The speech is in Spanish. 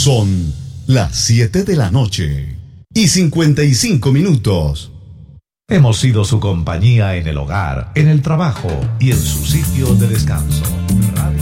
Son las 7 de la noche y 55 minutos. Hemos sido su compañía en el hogar, en el trabajo y en su sitio de descanso. Radio